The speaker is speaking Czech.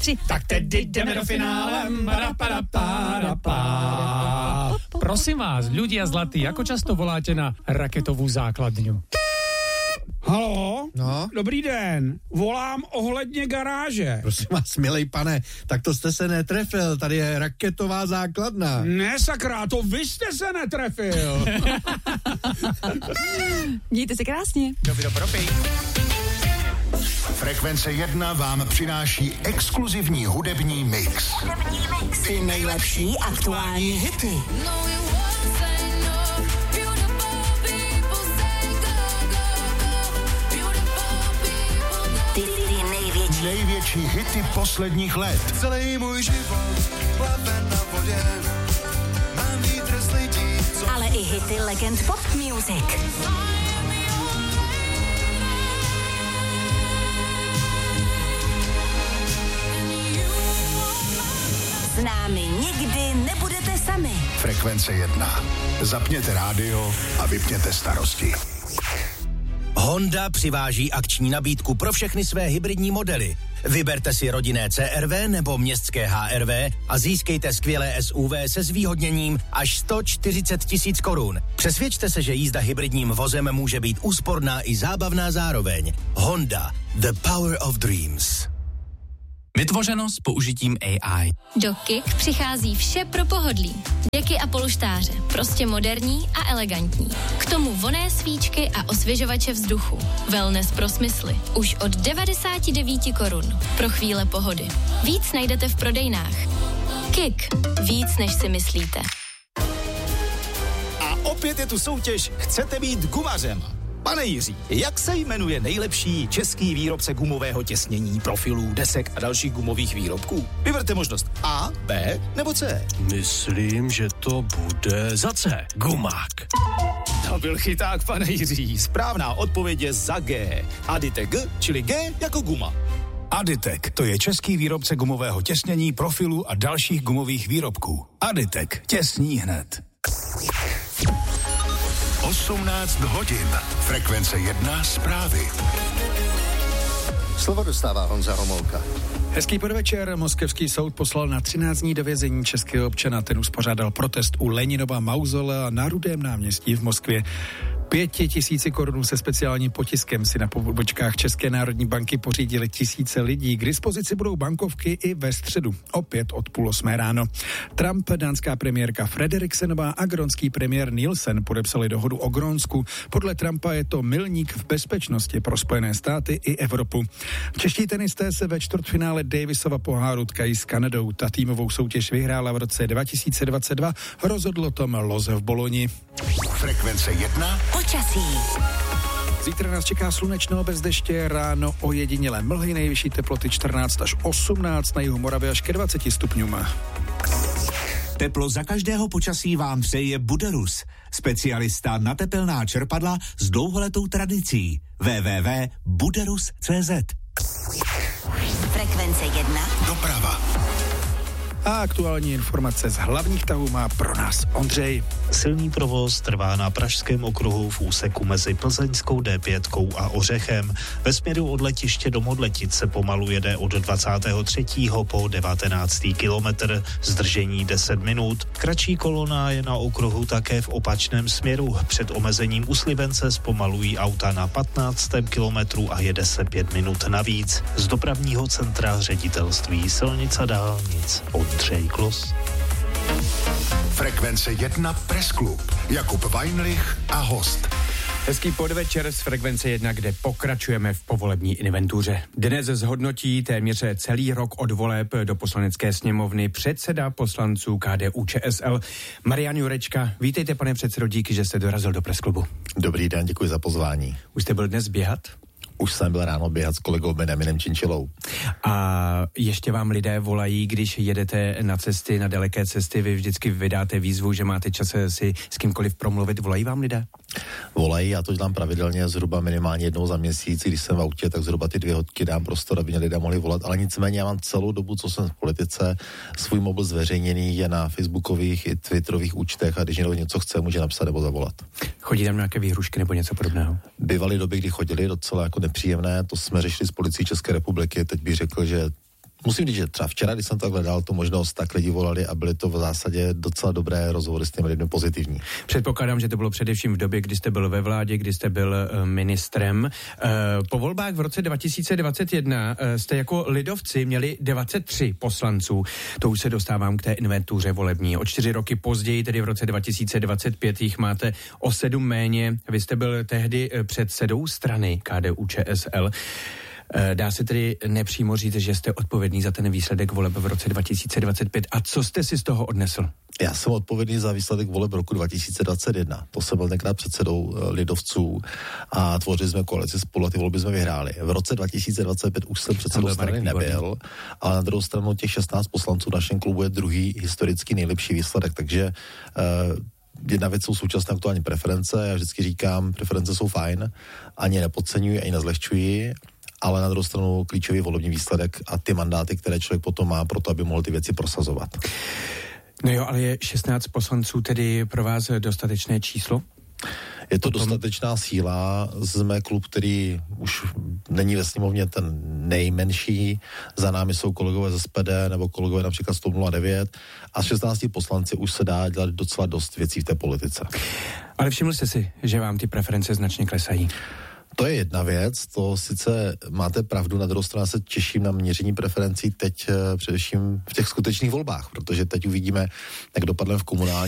3. Tak tedy jdeme do finále. Prosím vás, ľudia zlatí, ako často voláte na raketovú základňu? Haló? No? Dobrý den. Volám ohledně garáže. Prosím vás, milej pane, tak to jste se netrefil, tady je raketová základna. Ne, sakra, to vy jste se netrefil. Mějte se krásně. Frekvence 1 vám přináší exkluzivní hudební mix. Ty nejlepší aktuální hity. Ty Největší hity posledních let. Celý můj život plave na vodě. Mám vítr z lidí, ale i hity legend pop music. S námi nikdy nebudete sami. Frekvence 1. Zapněte rádio a vypněte starosti. Honda přiváží akční nabídku pro všechny své hybridní modely. Vyberte si rodinné CR-V nebo městské HR-V a získejte skvělé SUV se zvýhodněním až 140 000 korun. Přesvědčte se, že jízda hybridním vozem může být úsporná i zábavná zároveň. Honda. The power of dreams. Vytvořeno s použitím AI. Do KIK přichází vše pro pohodlí. Deky a polštáře, prostě moderní a elegantní. K tomu vonné svíčky a osvěžovače vzduchu. Wellness pro smysly. Už od 99 korun. Pro chvíle pohody. Víc najdete v prodejnách. KIK. Víc, než si myslíte. A opět je tu soutěž Chcete být gumařem. Pane Jiří, jak se jmenuje nejlepší český výrobce gumového těsnění, profilů, desek a dalších gumových výrobků? Vyberte možnost A, B nebo C. Myslím, že to bude za C. Gumák. To byl chyták, pane Jiří. Správná odpověď je za G. Aditek G, čili G jako guma. Aditek, to je český výrobce gumového těsnění, profilů a dalších gumových výrobků. Aditek, těsní hned. 18 hodin. Frekvence 1 zprávy. Slovo dostává Honza Homolka. Hezký podvečer. Moskevský soud poslal na 13 dní do vězení českého občana. Ten uspořádal protest u Leninova mauzolea na Rudém náměstí v Moskvě. 5 000 korun se speciálním potiskem si na pobočkách České národní banky pořídili tisíce lidí. K dispozici budou bankovky i ve středu, opět od 7:30 ráno. Trump, dánská premiérka Frederiksenová a grónský premiér Nielsen podepsali dohodu o Grónsku. Podle Trumpa je to milník v bezpečnosti pro Spojené státy i Evropu. Čeští tenisté se ve čtvrtfinále Davisova poháru tkají s Kanadou. Ta týmovou soutěž vyhrála v roce 2022, rozhodlo tom los v Boloni. Frekvence 1. Počasí. Zítra nás čeká slunečno bez deště, ráno ojedinělé mlhy, nejvyšší teploty 14 až 18, na jihu Moravy až ke 20 stupňům. Teplo za každého počasí vám přeje Buderus, specialista na tepelná čerpadla s dlouholetou tradicí. www.buderus.cz. Frekvence 1. Doprava. A aktuální informace z hlavních tahů má pro nás Ondřej. Silný provoz trvá na Pražském okruhu v úseku mezi Plzeňskou D5 a Ořechem. Ve směru od letiště do Modletic se pomalu jede od 23. po 19. kilometr, zdržení 10 minut. Kratší kolona je na okruhu také v opačném směru. Před omezením u Slibence zpomalují auta na 15. kilometru a jede se 5 minut navíc. Z dopravního centra ředitelství silnic a dálnic Ondřej Klos. Frekvence 1 Press Club. Jakub Weinrich a host. Hezký podvečer z Frekvence 1, kde pokračujeme v povolební inventuře. Dnes zhodnotí téměř celý rok od voleb do poslanecké sněmovny předseda poslanců KDU-ČSL Marian Jurečka. Vítejte, pane předsedo, díky, že jste dorazil do Press Clubu. Dobrý den, děkuji za pozvání. Už jste byl dnes běhat? Už jsem byl ráno běhat s kolegou Benjaminem Činčilou. A ještě vám lidé volají, když jedete na cesty, na daleké cesty, vy vždycky vydáte výzvu, že máte čas si s kýmkoliv promluvit. Volají vám lidé? Volají, já to dělám pravidelně zhruba minimálně jednou za měsíc, když jsem v autě, tak zhruba ty 2 hodiny dám prostor, aby mě lidé mohli volat, ale nicméně já mám celou dobu, co jsem v politice, svůj mobil zveřejněný, je na facebookových i twitterových účtech a když někdo něco chce, může napsat nebo zavolat. Chodí tam nějaké výhrušky nebo něco podobného? Bývaly doby, kdy chodili, docela jako nepříjemné, to jsme řešili s policií České republiky, teď bych řekl, že musím říct, že třeba včera, když jsem tak hledal tu možnost, tak lidi volali a byly to v zásadě docela dobré rozhovory s těmi lidmi pozitivní. Předpokládám, že to bylo především v době, kdy jste byl ve vládě, kdy jste byl ministrem. Po volbách v roce 2021 jste jako lidovci měli 23 poslanců. To už se dostávám k té inventuře volební. O 4 roky později, tedy v roce 2025, jich máte o 7 méně. Vy jste byl tehdy předsedou strany KDU-ČSL. Dá se tedy nepřímo říct, že jste odpovědný za ten výsledek voleb v roce 2025. A co jste si z toho odnesl? Já jsem odpovědný za výsledek voleb roku 2021. To jsem byl tenkrát předsedou lidovců a tvořili jsme koalici Spolu a ty volby jsme vyhráli. V roce 2025 už jsem předsedou strany nebyl, ale na druhou stranu těch 16 poslanců v našem klubu je druhý historicky nejlepší výsledek, takže jedna věc jsou současné aktuální preference. Já vždycky říkám, preference jsou fajn, ani nepodceňuji, ani nezlehčuji, ale na druhou stranu klíčový volební výsledek a ty mandáty, které člověk potom má pro to, aby mohl ty věci prosazovat. No jo, ale je 16 poslanců tedy pro vás dostatečné číslo? Je to dostatečná síla. Jsme klub, který už není ve sněmovně ten nejmenší. Za námi jsou kolegové z SPD nebo kolegové například z TOP 09 a z 16 poslanci už se dá dělat docela dost věcí v té politice. Ale všiml jste si, že vám ty preference značně klesají? To je jedna věc, to sice máte pravdu, na druhou stranu se těším na měření preferencí teď především v těch skutečných volbách, protože teď uvidíme, jak dopadne v komunální